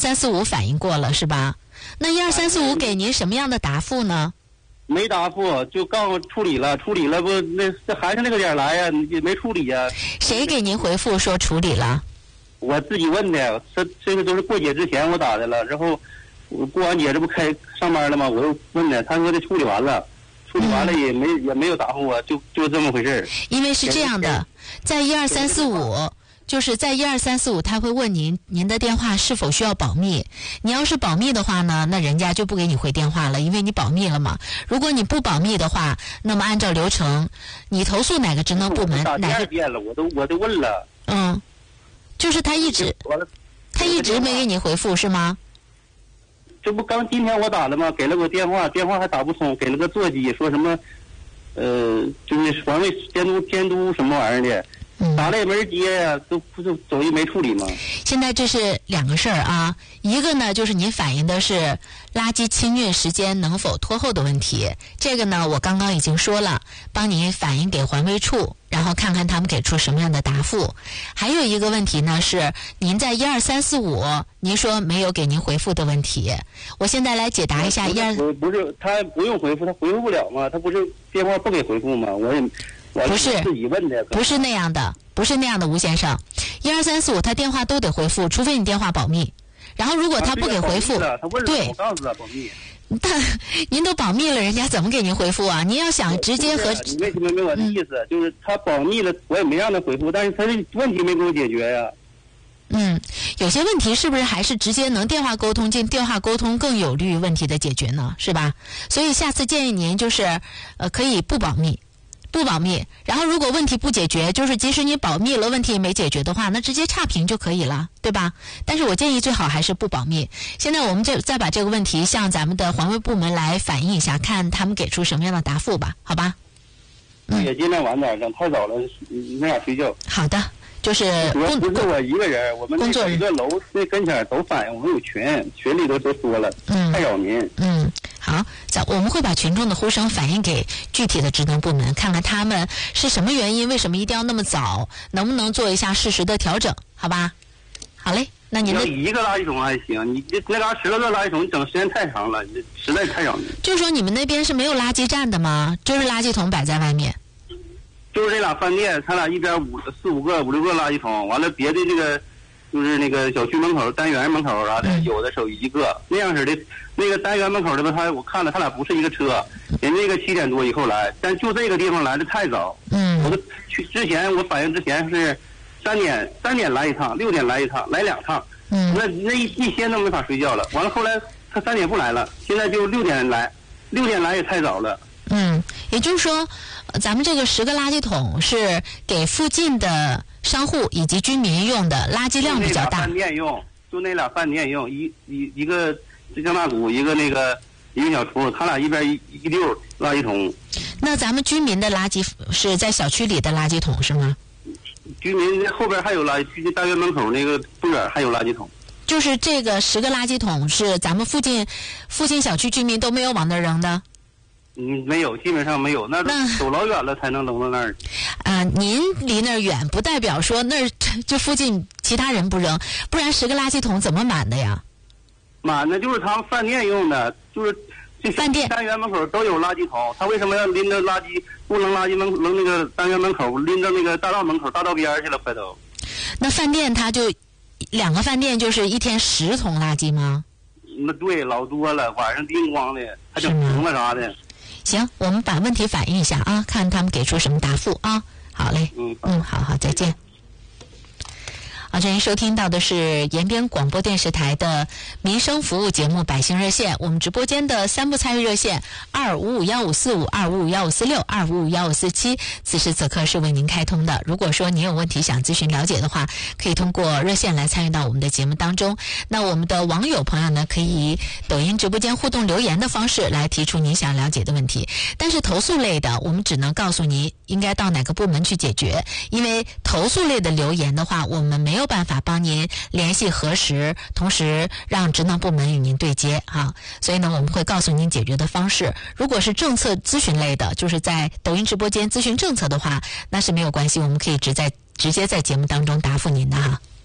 123445反映过了是吧？那12345给您什么样的答复呢？ 没答复，就告诉处理了不，那这还是那个点来呀，你没处理呀。 谁给您回复说处理了？ 我自己问的，这个都是过节之前我打的了，然后我过完节这不开上班了吗？我又问的，他说的处理完了也没有答复我，就这么回事儿。 因为是这样的，在12345。就是在12345，他会问您的电话是否需要保密。你要是保密的话呢，那人家就不给你回电话了，因为你保密了嘛。如果你不保密的话，那么按照流程，你投诉哪个职能部门，哪个遍了，我都问了。 就是他一直没给你回复是吗？ 这不刚今天我打的吗？给了个电话还打不通，给了个座机，说什么就是环卫监督什么玩意儿的。打了也没人接呀，都走一没处理吗？ 现在这是两个事儿啊，一个呢就是您反映的是垃圾清运时间能否拖后的问题，这个呢我刚刚已经说了，帮您反映给环卫处，然后看看他们给出什么样的答复。还有一个问题呢是您在12345，您说没有给您回复的问题，我现在来解答一下不是他不用回复，他回复不了吗？他不是电话不给回复吗？我不是自己问的， 不是那样的，吴先生，12345他电话都得回复，除非你电话保密。然后如果他不给回复， 对，我告诉他保密。 但您都保密了，人家怎么给您回复啊？您要想直接和你为什么没我的意思？就是他保密了，我也没让他回复，但是他的问题没给我解决呀。 有些问题是不是还是直接能电话沟通，电话沟通更有利于问题的解决呢？是吧？所以下次建议您就是可以不保密。然后如果问题不解决，就是即使你保密了，问题也没解决的话，那直接差评就可以了，对吧？但是我建议最好还是不保密。现在我们再把这个问题向咱们的环卫部门来反映一下，看他们给出什么样的答复吧，好吧？ 也尽量晚点，太早了没法睡觉。 好的，就是主要不是我一个人，我们工作人一个楼那跟前都反映，我们有群里都说了，太扰民。 好，我们会把群众的呼声反映给具体的职能部门，看看他们是什么原因，为什么一定要那么早，能不能做一下适时的调整，好吧？好嘞，那您的一个垃圾桶还行，你那嘎10个垃圾桶，你整时间太长了，你实在太扰民。 就是说你们那边是没有垃圾站的吗？就是垃圾桶摆在外面？ 就是这俩饭店，他俩一边4、5个、5、6个垃圾桶，完了别的这个就是那个小区门口、单元门口啥的，有的手1个那样式的。那个单元门口的吧，我看了，他俩不是一个车，人那个7点多以后来，但就这个地方来的太早。我都去之前，我反映之前是3点来一趟，6点来一趟，来2趟。那一天都没法睡觉了。完了后来他3点不来了，现在就6点来，6点来也太早了。 也就是说，咱们这个10个垃圾桶是给附近的商户以及居民用的，垃圾量比较大。 就那俩饭店用，一个这江大谷，一个小厨，他俩一边一溜垃圾桶。 那咱们居民的垃圾是在小区里的垃圾桶是吗？ 居民后边还有垃圾，单元门口那个不远还有垃圾桶。 就是这个10个垃圾桶是咱们附近小区居民都没有往那儿扔的？ 没有，基本上没有，那走老远了才能扔到那儿。 您离那儿远，不代表说那儿就附近其他人不扔，不然10个垃圾桶怎么满的呀？ 满的就是他们饭店用的，就是这饭店单元门口都有垃圾桶，他为什么要拎着垃圾不扔垃圾扔那个单元门口，拎着那个大道门口大道边去了，快都。 那饭店他就2个饭店就是一天10桶垃圾吗？ 那对，老多了，晚上叮咣的，还整瓶子啥的。 行，我们把问题反映一下啊，看他们给出什么答复啊。好嘞，好，再见。正在收听到的是延边广播电视台的民生服务节目《百姓热线》，我们直播间的3部参与热线25515545、255156、255157，此时此刻是为您开通的。如果说您有问题想咨询了解的话，可以通过热线来参与到我们的节目当中。那我们的网友朋友呢，可以以抖音直播间互动留言的方式来提出您想了解的问题。但是投诉类的，我们只能告诉您应该到哪个部门去解决，因为投诉类的留言的话，我们没有办法帮您联系核实，同时让职能部门与您对接啊。所以呢，我们会告诉您解决的方式。如果是政策咨询类的，就是在抖音直播间咨询政策的话，那是没有关系，我们可以直接在节目当中答复您的哈。